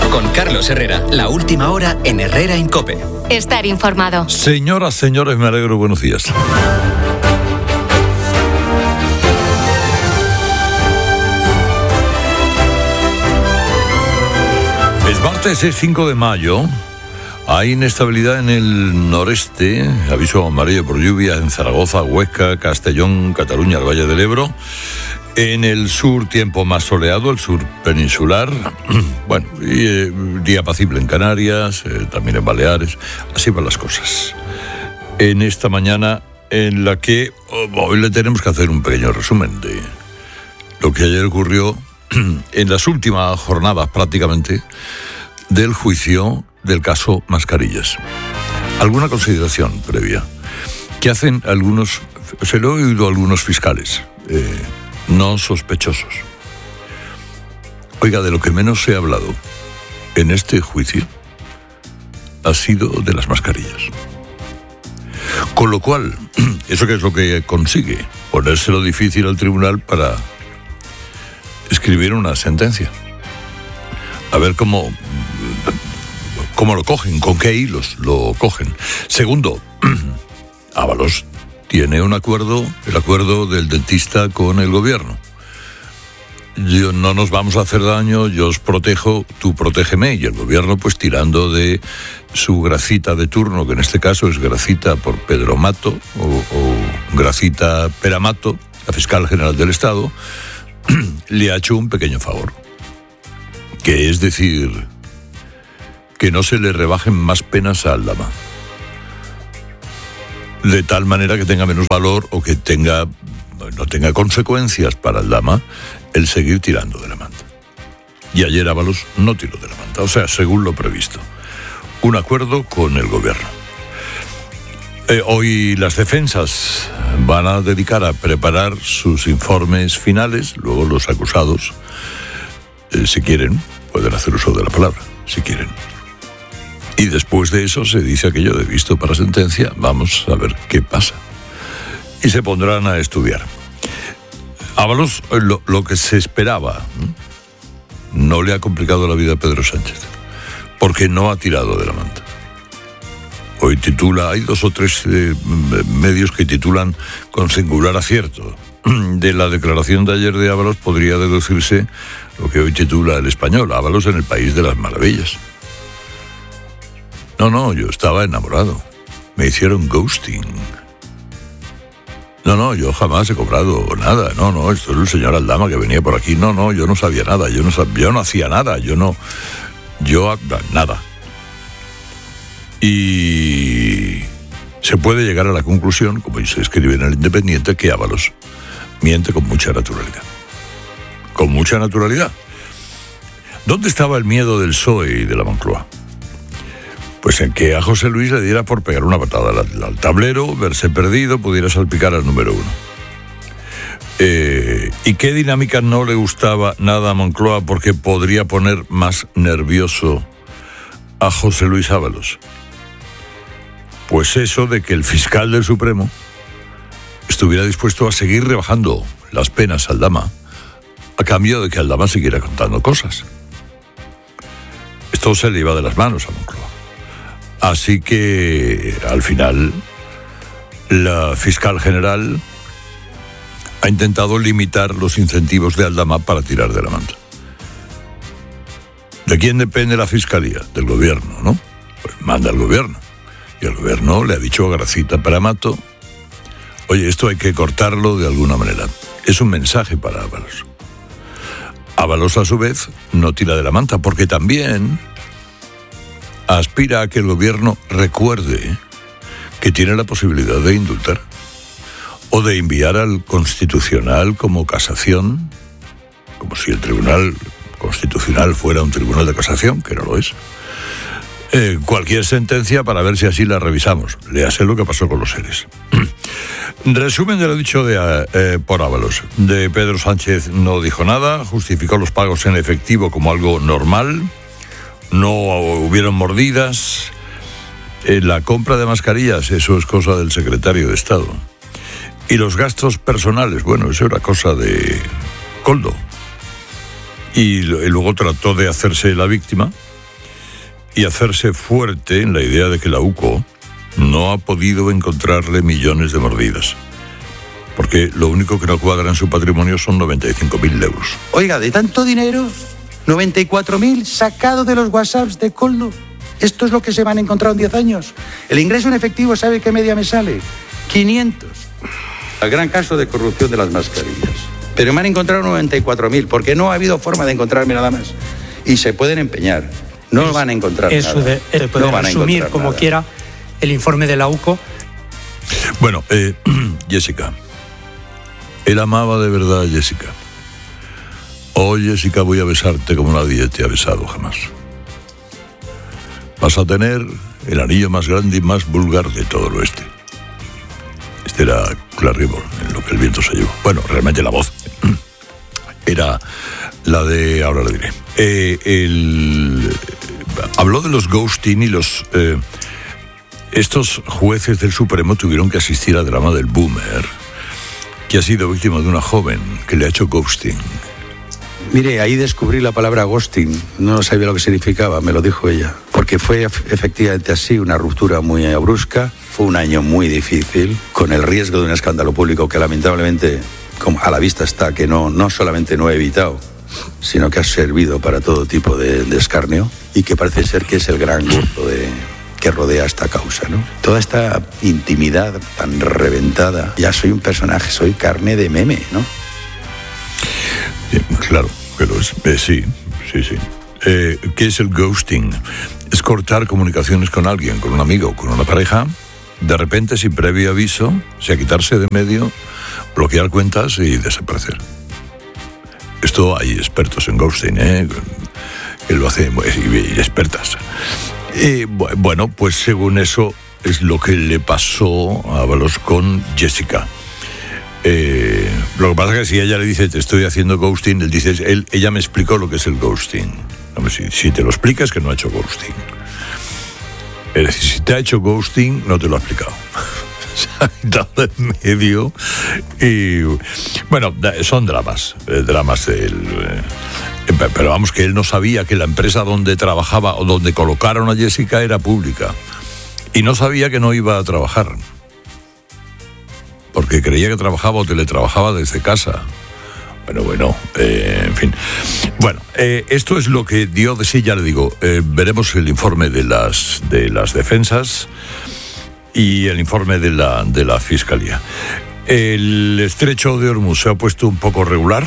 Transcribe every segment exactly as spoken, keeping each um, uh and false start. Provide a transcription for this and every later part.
Con Carlos Herrera, la última hora en Herrera en COPE. Estar informado. Señoras, señores, me alegro, buenos días. Es martes, es cinco de mayo. Hay inestabilidad en el noreste, aviso amarillo por lluvia en Zaragoza, Huesca, Castellón, Cataluña, el Valle del Ebro. En el sur, tiempo más soleado, el sur peninsular. Bueno, y, eh, día apacible en Canarias, eh, también en Baleares. Así van las cosas. En esta mañana en la que oh, hoy le tenemos que hacer un pequeño resumen de lo que ayer ocurrió en las últimas jornadas prácticamente del juicio del caso Mascarillas. ¿Alguna consideración previa? ¿Qué hacen algunos? Se lo he oído a algunos fiscales, eh, no sospechosos. Oiga, de lo que menos se ha hablado en este juicio ha sido de las mascarillas. Con lo cual, ¿eso qué es lo que consigue? Ponérselo difícil al tribunal para escribir una sentencia. A ver cómo, cómo lo cogen, con qué hilos lo cogen. Segundo, Ábalos tiene un acuerdo, el acuerdo del dentista con el gobierno. Yo, no nos vamos a hacer daño, yo os protejo, tú protégeme. Y el gobierno, pues tirando de su Gracita de turno, que en este caso es Gracita por Pedro Mato, o, o Gracita Peramato, la fiscal general del Estado, le ha hecho un pequeño favor. Que es decir, que no se le rebajen más penas a Aldama. De tal manera que tenga menos valor o que tenga no tenga consecuencias para Aldama el seguir tirando de la manta. Y ayer Ábalos no tiró de la manta, o sea, según lo previsto. Un acuerdo con el gobierno. Eh, hoy las defensas van a dedicar a preparar sus informes finales, luego los acusados, eh, si quieren, pueden hacer uso de la palabra, si quieren. Y después de eso se dice aquello de visto para sentencia, vamos a ver qué pasa. Y se pondrán a estudiar. Ábalos, lo, lo que se esperaba, no le ha complicado la vida a Pedro Sánchez, porque no ha tirado de la manta. Hoy titula, hay dos o tres eh, medios que titulan con singular acierto. De la declaración de ayer de Ábalos podría deducirse lo que hoy titula El Español, Ábalos en el País de las Maravillas. No, no, yo estaba enamorado. Me hicieron ghosting. No, no, yo jamás he cobrado nada. No, no, esto es el señor Aldama que venía por aquí. No, no, yo no sabía nada. Yo no, sab... yo no hacía nada. Yo no... Yo... nada. Y se puede llegar a la conclusión, como se escribe en El Independiente, que Ábalos miente con mucha naturalidad. Con mucha naturalidad. ¿Dónde estaba el miedo del P S O E y de la Moncloa? Pues en que a José Luis le diera por pegar una patada al, al tablero, verse perdido, pudiera salpicar al número uno. Eh, ¿Y qué dinámica no le gustaba nada a Moncloa porque podría poner más nervioso a José Luis Ábalos? Pues eso de que el fiscal del Supremo estuviera dispuesto a seguir rebajando las penas a Aldama a cambio de que Aldama siguiera contando cosas. Esto se le iba de las manos a Moncloa. Así que, al final, la fiscal general ha intentado limitar los incentivos de Aldama para tirar de la manta. ¿De quién depende la fiscalía? Del gobierno, ¿no? Pues manda el gobierno. Y el gobierno le ha dicho a Gracita Peramato, oye, esto hay que cortarlo de alguna manera. Es un mensaje para Ábalos. Ábalos, a su vez, no tira de la manta, porque también aspira a que el gobierno recuerde que tiene la posibilidad de indultar o de enviar al Constitucional como casación, como si el Tribunal Constitucional fuera un tribunal de casación, que no lo es, eh, cualquier sentencia para ver si así la revisamos. Léase lo que pasó con los seres. Resumen de lo dicho de, eh, por Ábalos. De Pedro Sánchez no dijo nada, justificó los pagos en efectivo como algo normal. No hubieron mordidas. Eh, la compra de mascarillas, eso es cosa del secretario de Estado. Y los gastos personales, bueno, eso era cosa de Koldo. Y, y luego trató de hacerse la víctima, y hacerse fuerte en la idea de que la UCO no ha podido encontrarle millones de mordidas. Porque lo único que no cuadra en su patrimonio son noventa y cinco mil euros. Oiga, de tanto dinero, noventa y cuatro mil sacado de los WhatsApps de Koldo. Esto es lo que se van a encontrar en diez años. El ingreso en efectivo, ¿sabe qué media me sale? quinientos. El gran caso de corrupción de las mascarillas. Pero me han encontrado noventa y cuatro mil, porque no ha habido forma de encontrarme nada más. Y se pueden empeñar. No es, van a encontrar eso nada. De, de poder no resumir como nada. quiera el informe de la UCO. Bueno, eh, Jessica. Él amaba de verdad a Jessica. Oh, Jessica, voy a besarte como nadie te ha besado jamás. Vas a tener el anillo más grande y más vulgar de todo el oeste. Este era Claribor, en lo que el viento se llevó. Bueno, realmente la voz era la de... Ahora le diré. Eh, el, habló de los ghosting y los... Eh, estos jueces del Supremo tuvieron que asistir al drama del boomer, que ha sido víctima de una joven que le ha hecho ghosting. Mire, ahí descubrí la palabra ghosting. No sabía lo que significaba, me lo dijo ella. Porque fue efectivamente así, una ruptura muy brusca. Fue un año muy difícil, con el riesgo de un escándalo público que lamentablemente, como a la vista está, que no, no solamente no he evitado, sino que ha servido para todo tipo de, de escarnio, y que parece ser que es el gran gusto de... que rodea esta causa, ¿no? Toda esta intimidad tan reventada. Ya soy un personaje, soy carne de meme, ¿no? Sí, claro, pero es, eh, sí, sí, sí. Eh, ¿Qué es el ghosting? Es cortar comunicaciones con alguien, con un amigo, con una pareja, de repente, sin previo aviso, o sea, quitarse de medio, bloquear cuentas y desaparecer. Esto hay expertos en ghosting, ¿eh? Que lo hacen, y, y expertas. Eh, bueno, pues según eso es lo que le pasó a Ábalos con Jessica. Eh, lo que pasa es que si ella le dice te estoy haciendo ghosting, él dice, él, ella me explicó lo que es el ghosting. Hombre, si, si te lo explica es que no ha hecho ghosting. Es decir, si te ha hecho ghosting, no te lo ha explicado. Se ha quitado de medio. Y bueno, son dramas, eh, dramas del... Eh, Pero vamos, que él no sabía que la empresa donde trabajaba o donde colocaron a Jessica era pública. Y no sabía que no iba a trabajar. Porque creía que trabajaba o teletrabajaba desde casa. Bueno, bueno, eh, en fin. Bueno, eh, esto es lo que dio de sí, ya le digo. Eh, veremos el informe de las, de las defensas y el informe de la, de la Fiscalía. El estrecho de Hormuz se ha puesto un poco regular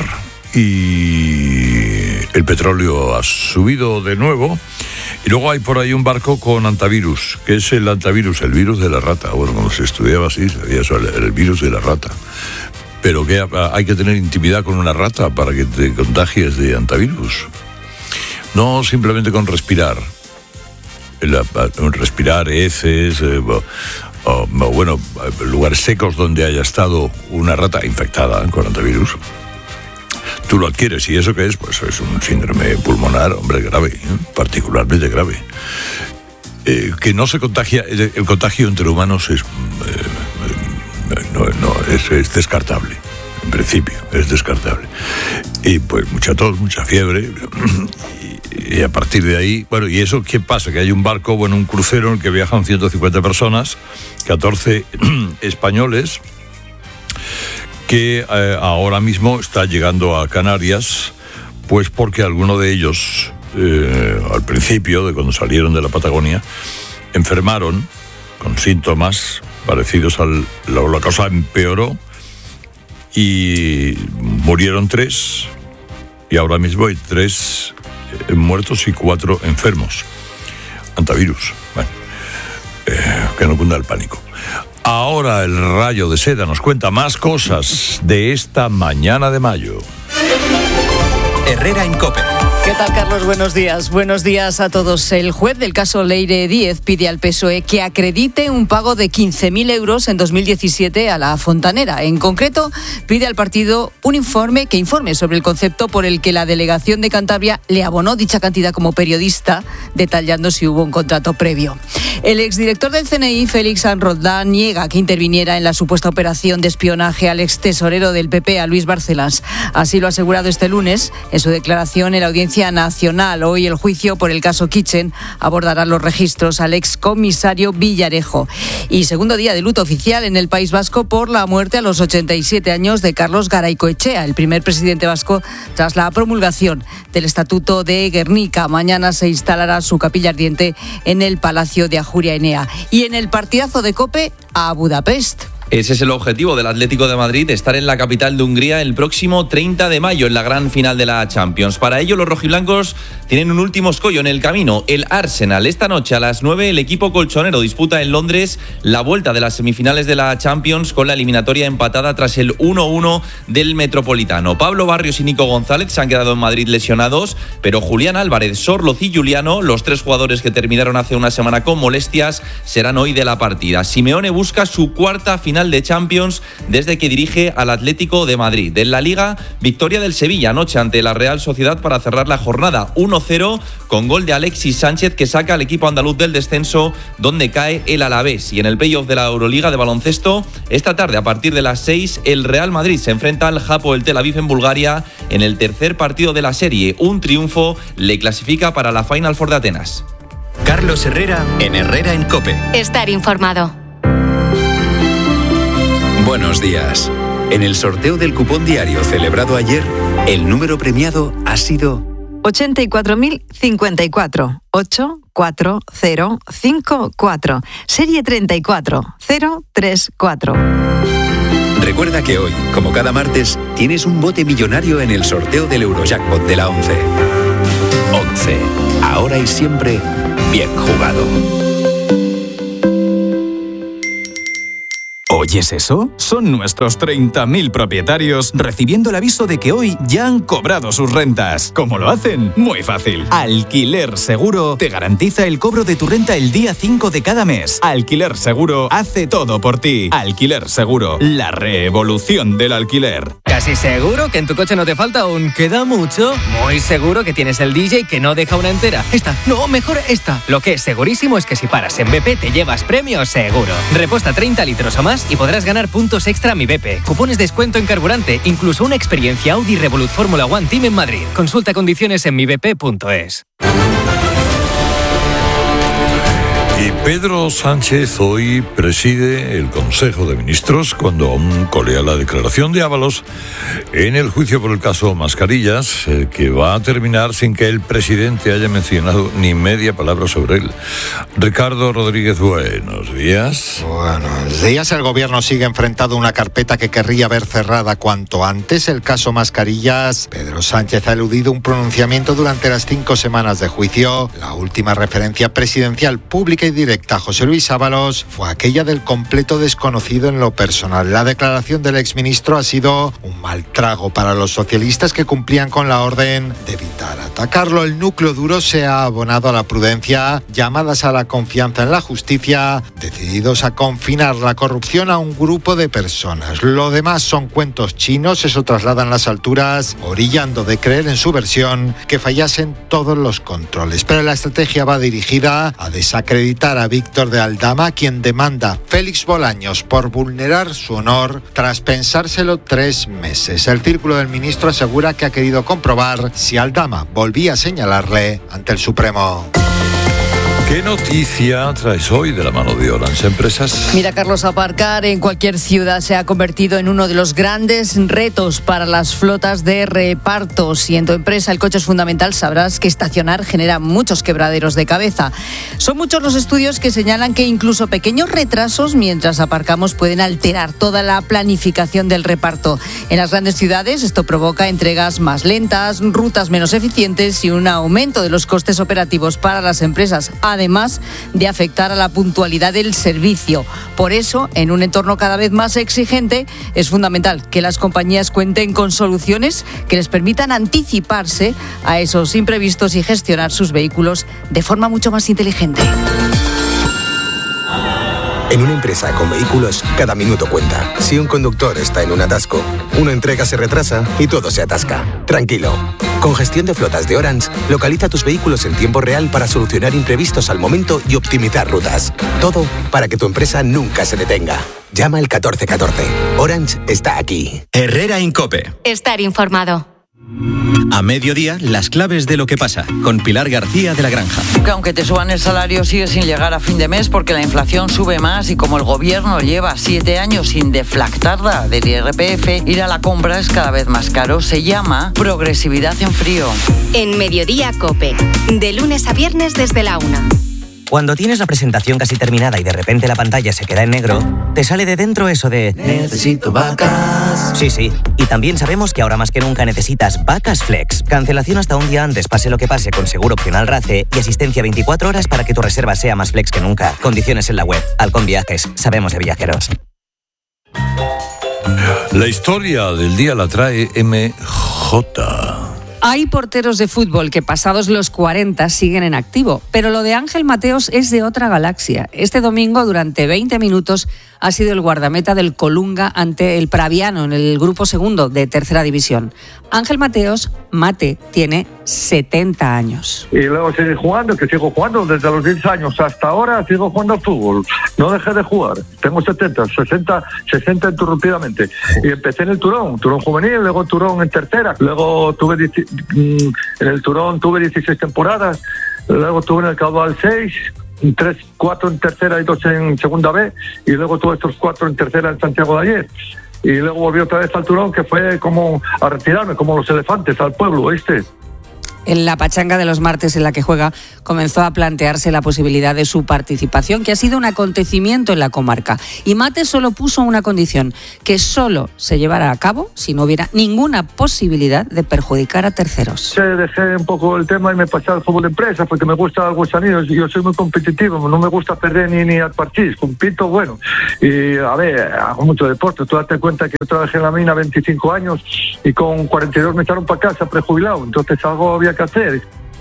y el petróleo ha subido de nuevo. Y luego hay por ahí un barco con antivirus, que es el antivirus, el virus de la rata. Bueno, cuando se estudiaba así, se decía eso, el, el virus de la rata. Pero que hay que tener intimidad con una rata para que te contagies de antivirus. No simplemente con respirar. El, respirar heces, eh, o, o, bueno, lugares secos donde haya estado una rata infectada con antivirus. Tú lo adquieres, y eso que es, pues es un síndrome pulmonar, hombre, grave, ¿eh? Particularmente grave. Eh, que no se contagia, el, el contagio entre humanos es, eh, no, no, es, es descartable, en principio, es descartable. Y pues mucha tos, mucha fiebre, y, y a partir de ahí, bueno, ¿y eso qué pasa? Que hay un barco, bueno, un crucero en el que viajan ciento cincuenta personas, catorce españoles, que eh, ahora mismo está llegando a Canarias, pues porque alguno de ellos, eh, al principio, de cuando salieron de la Patagonia, enfermaron con síntomas parecidos al... La, la cosa empeoró y murieron tres, y ahora mismo hay tres eh, muertos y cuatro enfermos. Antivirus. Bueno, eh, que no cunda el pánico. Ahora el Rayo de Seda nos cuenta más cosas de esta mañana de mayo. Herrera en COPE. ¿Qué tal, Carlos? Buenos días. Buenos días a todos. El juez del caso Leire Díez pide al P S O E que acredite un pago de quince mil euros en dos mil diecisiete a la Fontanera. En concreto, pide al partido un informe que informe sobre el concepto por el que la delegación de Cantabria le abonó dicha cantidad como periodista, detallando si hubo un contrato previo. El exdirector del C N I, Félix Sanz Roldán, niega que interviniera en la supuesta operación de espionaje al extesorero del P P, a Luis Bárcenas. Así lo ha asegurado este lunes en su declaración en la Audiencia Nacional. Hoy el juicio por el caso Kitchen abordará los registros al excomisario Villarejo. Y segundo día de luto oficial en el País Vasco por la muerte a los ochenta y siete años de Carlos Garaycoechea, el primer presidente vasco tras la promulgación del Estatuto de Gernika. Mañana se instalará su capilla ardiente en el Palacio de Ajuria Enea. Y en el partidazo de COPE a Budapest. Ese es el objetivo del Atlético de Madrid, estar en la capital de Hungría el próximo treinta de mayo en la gran final de la Champions. Para ello, los rojiblancos tienen un último escollo en el camino, el Arsenal. Esta noche a las nueve el equipo colchonero disputa en Londres la vuelta de las semifinales de la Champions con la eliminatoria empatada tras el uno uno del Metropolitano. Pablo Barrios y Nico González se han quedado en Madrid lesionados, pero Julián Álvarez, Sorloz y Juliano, los tres jugadores que terminaron hace una semana con molestias, serán hoy de la partida. Simeone busca su cuarta final de Champions desde que dirige al Atlético de Madrid. En la Liga, victoria del Sevilla anoche ante la Real Sociedad para cerrar la jornada uno cero con gol de Alexis Sánchez que saca al equipo andaluz del descenso donde cae el Alavés. Y en el playoff de la Euroliga de baloncesto, esta tarde a partir de las seis el Real Madrid se enfrenta al Hapoel Tel Aviv en Bulgaria en el tercer partido de la serie. Un triunfo le clasifica para la Final Four de Atenas. Carlos Herrera en Herrera en COPE. Estar informado. Buenos días. En el sorteo del cupón diario celebrado ayer, el número premiado ha sido ochenta y cuatro mil cincuenta y cuatro, ocho cuatro cero cinco cuatro, serie treinta y cuatro cero tres cuatro. Recuerda que hoy, como cada martes, tienes un bote millonario en el sorteo del Eurojackpot de la ONCE. ONCE. Ahora y siempre, bien jugado. ¿Oyes eso? Son nuestros treinta mil propietarios recibiendo el aviso de que hoy ya han cobrado sus rentas. ¿Cómo lo hacen? Muy fácil. Alquiler Seguro te garantiza el cobro de tu renta el día cinco de cada mes. Alquiler Seguro hace todo por ti. Alquiler Seguro, la revolución del alquiler. Casi seguro que en tu coche no te falta un queda mucho. Muy seguro que tienes el D J que no deja una entera. Esta, no, mejor esta. Lo que es segurísimo es que si paras en B P te llevas premio seguro. Repuesta treinta litros o más y podrás ganar puntos extra Mi B P, cupones de descuento en carburante, incluso una experiencia Audi Revolut Fórmula One Team en Madrid. Consulta condiciones en mi b p punto es. Y Pedro Sánchez hoy preside el Consejo de Ministros cuando aún colea la declaración de Ábalos en el juicio por el caso Mascarillas, eh, que va a terminar sin que el presidente haya mencionado ni media palabra sobre él. Ricardo Rodríguez, buenos días. Buenos días. El gobierno sigue enfrentado a una carpeta que querría ver cerrada cuanto antes. El caso Mascarillas. Pedro Sánchez ha eludido un pronunciamiento durante las cinco semanas de juicio. La última referencia presidencial pública y directa a José Luis Ábalos fue aquella del completo desconocido en lo personal. La declaración del exministro ha sido un mal trago para los socialistas que cumplían con la orden de evitar atacarlo. El núcleo duro se ha abonado a la prudencia, llamadas a la confianza en la justicia, decididos a confinar la corrupción a un grupo de personas. Lo demás son cuentos chinos, eso trasladan las alturas, orillando de creer en su versión que fallasen todos los controles. Pero la estrategia va dirigida a desacreditar a Víctor de Aldama, quien demanda Félix Bolaños por vulnerar su honor tras pensárselo tres meses. El círculo del ministro asegura que ha querido comprobar si Aldama volvía a señalarle ante el Supremo. ¿Qué noticia traes hoy de la mano de Orange Empresas? Mira, Carlos, aparcar en cualquier ciudad se ha convertido en uno de los grandes retos para las flotas de reparto. Si en tu empresa el coche es fundamental, sabrás que estacionar genera muchos quebraderos de cabeza. Son muchos los estudios que señalan que incluso pequeños retrasos mientras aparcamos pueden alterar toda la planificación del reparto. En las grandes ciudades esto provoca entregas más lentas, rutas menos eficientes y un aumento de los costes operativos para las empresas, además de afectar a la puntualidad del servicio. Por eso, en un entorno cada vez más exigente, es fundamental que las compañías cuenten con soluciones que les permitan anticiparse a esos imprevistos y gestionar sus vehículos de forma mucho más inteligente. En una empresa con vehículos, cada minuto cuenta. Si un conductor está en un atasco, una entrega se retrasa y todo se atasca. Tranquilo. Con gestión de flotas de Orange, localiza tus vehículos en tiempo real para solucionar imprevistos al momento y optimizar rutas. Todo para que tu empresa nunca se detenga. Llama al catorce catorce. Orange está aquí. Herrera Incope. Estar informado. A mediodía, las claves de lo que pasa, con Pilar García de la Granja. Que aunque te suban el salario, sigue sin llegar a fin de mes porque la inflación sube más y como el gobierno lleva siete años sin deflactarla del I R P F, ir a la compra es cada vez más caro. Se llama progresividad en frío. En Mediodía Cope, de lunes a viernes desde la una. Cuando tienes la presentación casi terminada y de repente la pantalla se queda en negro, te sale de dentro eso de necesito vacas. Sí, sí. Y también sabemos que ahora más que nunca necesitas Vacas Flex. Cancelación hasta un día antes, pase lo que pase, con seguro opcional RACE y asistencia veinticuatro horas para que tu reserva sea más flex que nunca. Condiciones en la web. Halcón Viajes. Sabemos de viajeros. La historia del día la trae M J. Hay porteros de fútbol que pasados los cuarenta siguen en activo, pero lo de Ángel Mateos es de otra galaxia. Este domingo, durante veinte minutos, ha sido el guardameta del Colunga ante el Praviano en el grupo segundo de tercera división. Ángel Mateos, Mate, tiene setenta años. Y luego seguir jugando, que sigo jugando desde los diez años hasta ahora, sigo jugando al fútbol. No dejé de jugar. Tengo setenta, sesenta, sesenta interrumpidamente. Y empecé en el Turón, Turón juvenil, luego Turón en tercera, luego tuve en el Turón tuve dieciséis temporadas, luego tuve en el Caudal seis, tres, cuatro en tercera y dos en segunda B, y luego tuve estos cuatro en tercera en Santiago de ayer. Y luego volví otra vez al Turón, que fue como a retirarme, como los elefantes, al pueblo, ¿oíste? En la pachanga de los martes en la que juega comenzó a plantearse la posibilidad de su participación, que ha sido un acontecimiento en la comarca. Y Mate solo puso una condición, que solo se llevara a cabo si no hubiera ninguna posibilidad de perjudicar a terceros. Dejé un poco el tema y me pasé al fútbol de empresa porque me gusta el gusanillo. Yo soy muy competitivo, no me gusta perder ni, ni al parchís, compito, bueno. Y a ver, hago mucho deporte. Tú date cuenta que yo trabajé en la mina veinticinco años y con cuarenta y dos me echaron para casa prejubilado, entonces algo había que hacer.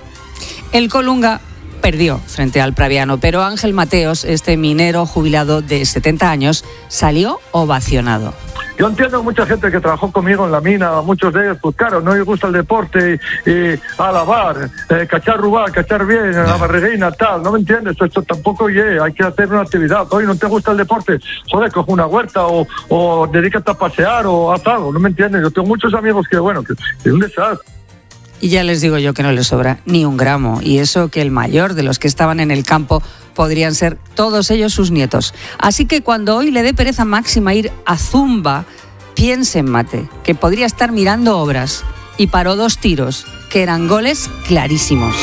El Colunga perdió frente al Praviano, pero Ángel Mateos, este minero jubilado de setenta años, salió ovacionado. Yo entiendo mucha gente que trabajó conmigo en la mina, muchos de ellos, pues claro, no les gusta el deporte y, y alabar, eh, cachar rubar, cachar bien, la barreguina, tal, no me entiendes, esto tampoco yeah, hay que hacer una actividad. Oye, ¿no te gusta el deporte? Joder, coge una huerta o, o dedícate a pasear o haz algo, no me entiendes. Yo tengo muchos amigos que, bueno, que es un desastre. Y ya les digo yo que no les sobra ni un gramo. Y eso que el mayor de los que estaban en el campo podrían ser todos ellos sus nietos. Así que cuando hoy le dé pereza máxima ir a Zumba, piense en Mate, que podría estar mirando obras. Y paró dos tiros, que eran goles clarísimos.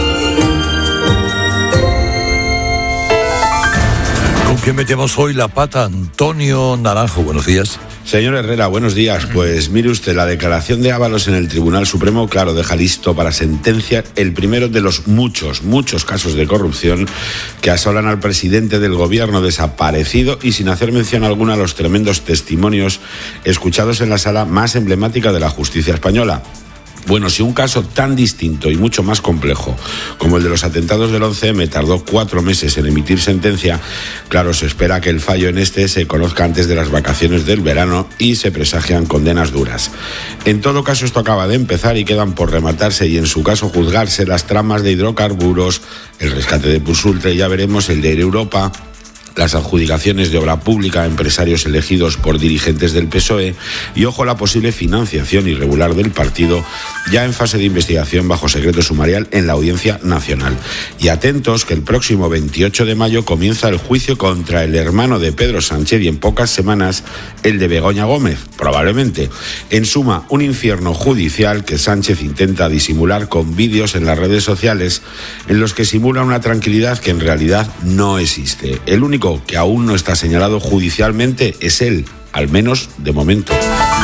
¿Con quién metemos hoy la pata? Antonio Naranjo, buenos días. Señor Herrera, buenos días. Pues mire usted, la declaración de Ábalos en el Tribunal Supremo, claro, deja listo para sentenciar el primero de los muchos, muchos casos de corrupción que asolan al presidente del gobierno desaparecido y sin hacer mención alguna a los tremendos testimonios escuchados en la sala más emblemática de la justicia española. Bueno, si un caso tan distinto y mucho más complejo como el de los atentados del once eme tardó cuatro meses en emitir sentencia, claro, se espera que el fallo en este se conozca antes de las vacaciones del verano y se presagian condenas duras. En todo caso, esto acaba de empezar y quedan por rematarse y en su caso juzgarse las tramas de hidrocarburos, el rescate de Pusultra y ya veremos el de Air Europa, las adjudicaciones de obra pública a empresarios elegidos por dirigentes del P S O E y, ojo, la posible financiación irregular del partido ya en fase de investigación bajo secreto sumarial en la Audiencia Nacional. Y atentos que el próximo veintiocho de mayo comienza el juicio contra el hermano de Pedro Sánchez y en pocas semanas el de Begoña Gómez, probablemente. En suma, un infierno judicial que Sánchez intenta disimular con vídeos en las redes sociales en los que simula una tranquilidad que en realidad no existe. El único que aún no está señalado judicialmente es él, al menos de momento.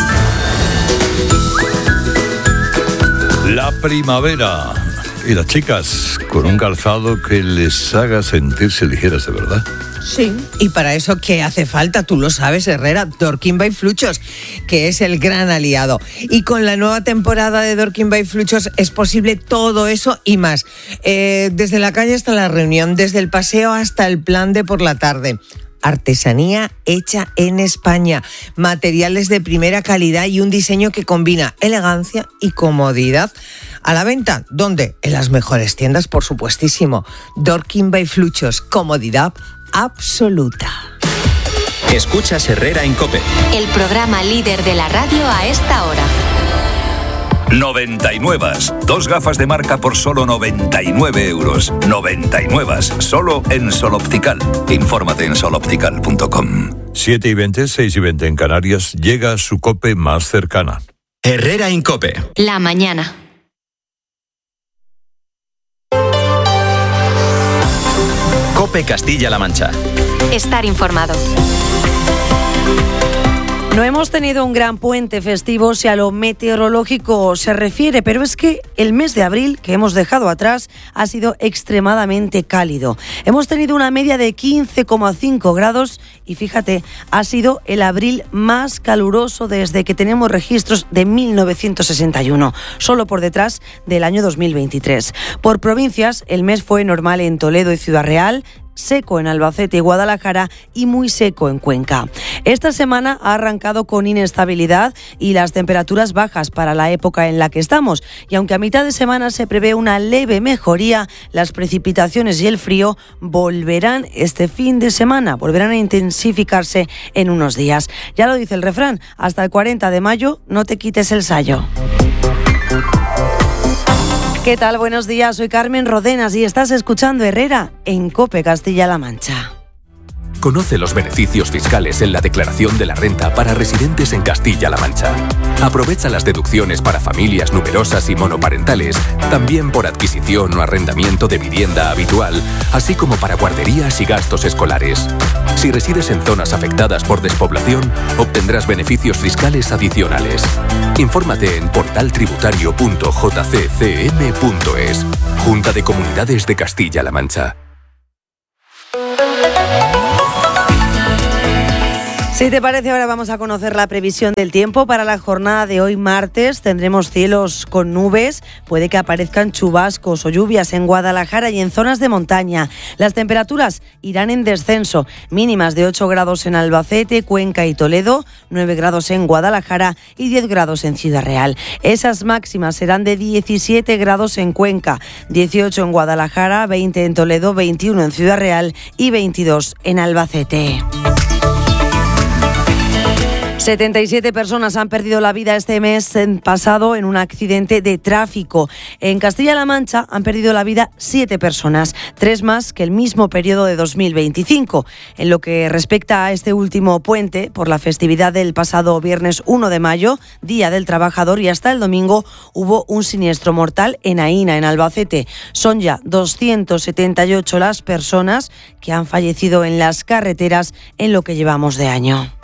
La primavera y las chicas con un calzado que les haga sentirse ligeras de verdad. Sí, y para eso, ¿qué hace falta? Tú lo sabes, Herrera, Dorking by Fluchos, que es el gran aliado. Y con la nueva temporada de Dorking by Fluchos es posible todo eso y más. Eh, desde la calle hasta la reunión, desde el paseo hasta el plan de por la tarde. artesanía hecha en España, materiales de primera calidad y un diseño que combina elegancia y comodidad. A la venta, ¿dónde? En las mejores tiendas, por supuestísimo. Dorking by Fluchos, comodidad absoluta. Escuchas Herrera en COPE. El programa líder de la radio a esta hora. noventa y nueve. Dos gafas de marca por solo noventa y nueve euros. noventa y nueve. Solo en Sol Optical. Infórmate en sol optical punto com. siete y veinte, seis y veinte en Canarias. Llega a su COPE más cercana. Herrera en COPE. La mañana. COPE Castilla-La Mancha. Estar informado. No hemos tenido un gran puente festivo si a lo meteorológico se refiere, pero es que el mes de abril que hemos dejado atrás ha sido extremadamente cálido. Hemos tenido una media de quince coma cinco grados y fíjate, ha sido el abril más caluroso desde que tenemos registros de mil novecientos sesenta y uno, solo por detrás del año dos mil veintitrés. Por provincias, el mes fue normal en Toledo y Ciudad Real, seco en Albacete y Guadalajara y muy seco en Cuenca. Esta semana ha arrancado con inestabilidad y las temperaturas bajas para la época en la que estamos, y aunque a mitad de semana se prevé una leve mejoría, las precipitaciones y el frío volverán este fin de semana, volverán a intensificarse en unos días. Ya lo dice el refrán, hasta el cuarenta de mayo no te quites el sayo. ¿Qué tal? Buenos días, soy Carmen Rodenas y estás escuchando Herrera en COPE Castilla-La Mancha. Conoce los beneficios fiscales en la declaración de la renta para residentes en Castilla-La Mancha. Aprovecha las deducciones para familias numerosas y monoparentales, también por adquisición o arrendamiento de vivienda habitual, así como para guarderías y gastos escolares. Si resides en zonas afectadas por despoblación, obtendrás beneficios fiscales adicionales. Infórmate en portal tributario punto j c c m punto es. Junta de Comunidades de Castilla-La Mancha. Si te parece, ahora vamos a conocer la previsión del tiempo para la jornada de hoy martes. Tendremos cielos con nubes, puede que aparezcan chubascos o lluvias en Guadalajara y en zonas de montaña. Las temperaturas irán en descenso, mínimas de ocho grados en Albacete, Cuenca y Toledo, nueve grados en Guadalajara y diez grados en Ciudad Real. Esas máximas serán de diecisiete grados en Cuenca, dieciocho en Guadalajara, veinte en Toledo, veintiuno en Ciudad Real y veintidós en Albacete. setenta y siete personas han perdido la vida este mes pasado en un accidente de tráfico. En Castilla-La Mancha han perdido la vida siete personas, tres más que el mismo periodo de dos mil veinticinco. En lo que respecta a este último puente, por la festividad del pasado viernes uno de mayo, Día del Trabajador, y hasta el domingo hubo un siniestro mortal en Aína, en Albacete. Son ya doscientas setenta y ocho las personas que han fallecido en las carreteras en lo que llevamos de año.